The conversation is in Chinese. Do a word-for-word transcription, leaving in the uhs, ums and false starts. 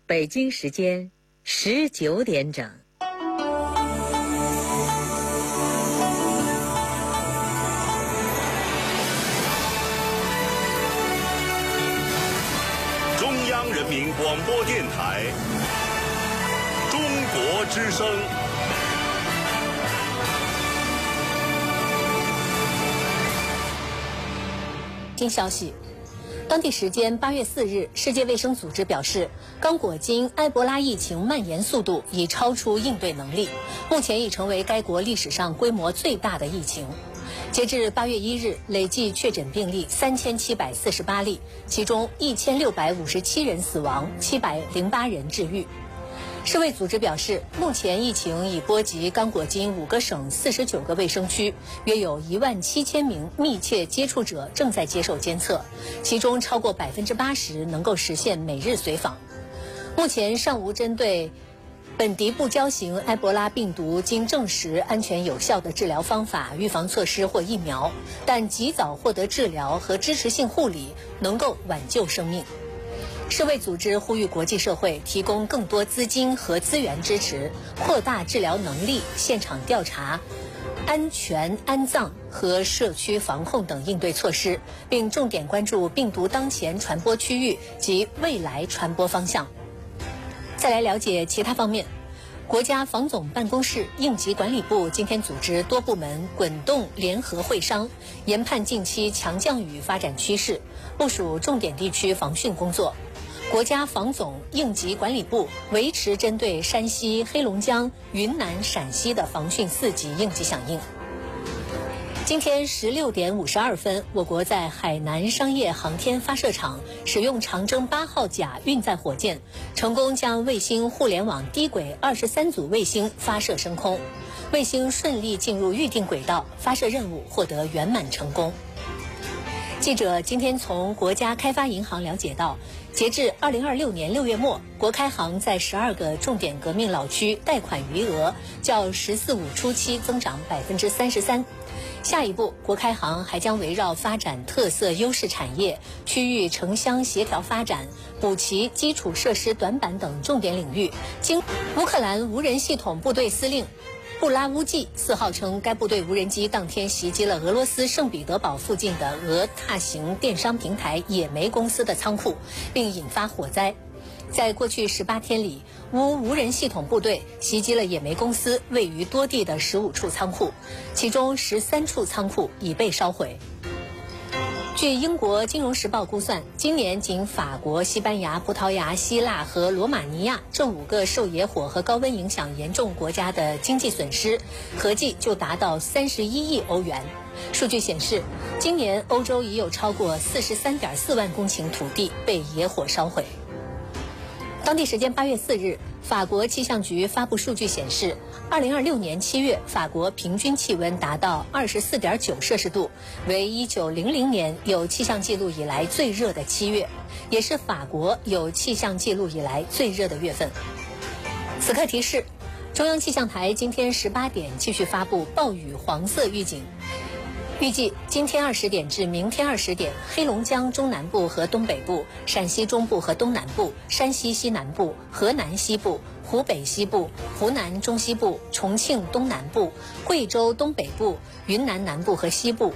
北京时间十九点整。 中央人民广播电台中国之声。 新消息，当地时间八月四日，世界卫生组织表示，刚果金埃博拉疫情蔓延速度已超出应对能力，目前已成为该国历史上规模最大的疫情。截至八月一日，累计确诊病例三千七百四十八例，其中一千六百五十七人死亡，七百零八人治愈。世卫组织表示，目前疫情已波及刚果金五个省四十九个卫生区，约有一万七千名密切接触者正在接受监测，其中超过百分之八十能够实现每日随访。目前尚无针对本地不交型埃博拉病毒经证实安全有效的治疗方法、预防措施或疫苗，但及早获得治疗和支持性护理能够挽救生命。世卫组织呼吁国际社会提供更多资金和资源支持，扩大治疗能力、现场调查、安全安葬和社区防控等应对措施，并重点关注病毒当前传播区域及未来传播方向。再来了解其他方面，国家防总办公室应急管理部今天组织多部门滚动联合会商，研判近期强降雨发展趋势，部署重点地区防汛工作。国家防总应急管理部维持针对山西、黑龙江、云南、陕西的防汛四级应急响应。今天十六点五十二分，我国在海南商业航天发射场使用长征八号甲运载火箭，成功将卫星互联网低轨二十三组卫星发射升空，卫星顺利进入预定轨道，发射任务获得圆满成功。记者今天从国家开发银行了解到，截至二零二六年六月末，国开行在十二个重点革命老区贷款余额较“十四五”初期增长百分之三十三。下一步，国开行还将围绕发展特色优势产业、区域城乡协调发展、补齐基础设施短板等重点领域，经乌克兰无人系统部队司令布拉乌季四号称，该部队无人机当天袭击了俄罗斯圣彼得堡附近的俄大型电商平台野莓公司的仓库，并引发火灾。在过去十八天里，乌无人系统部队袭击了野莓公司位于多地的十五处仓库，其中十三处仓库已被烧毁。据英国金融时报估算，今年仅法国、西班牙、葡萄牙、希腊和罗马尼亚这五个受野火和高温影响严重国家的经济损失合计就达到三十一亿欧元。数据显示，今年欧洲已有超过四十三点四万公顷土地被野火烧毁。当地时间八月四日，法国气象局发布数据显示，二零二六年七月，法国平均气温达到二十四点九摄氏度，为一九零零年有气象记录以来最热的七月，也是法国有气象记录以来最热的月份。此刻提示，中央气象台今天十八点继续发布暴雨黄色预警。预计今天二十点至明天二十点，黑龙江中南部和东北部、陕西中部和东南部、山西西南部、河南西部、湖北西部、湖南中西部、重庆东南部、贵州东北部、云南南部和西部